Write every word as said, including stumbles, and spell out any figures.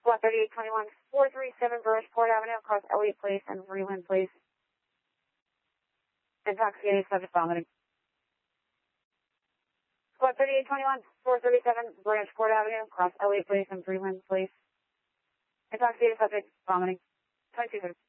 Squad thirty-eight twenty-one, four three seven Bridgeport Avenue, across Elliott Place and Freeland Place. Intoxicated subject vomiting. Squad thirty-eight twenty-one, four thirty-seven Bridgeport Avenue, across Elliott Place and Freeland Place. Intoxicated subject vomiting. twenty-two thirty.